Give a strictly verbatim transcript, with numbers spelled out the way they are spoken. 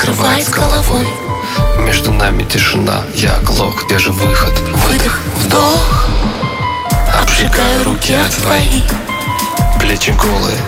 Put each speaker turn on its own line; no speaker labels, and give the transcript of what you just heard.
накрывает с головой.
Между нами тишина, я глох, где же выход?
Выдох, вдох, обжигаю руки от твои.
Плечи голые,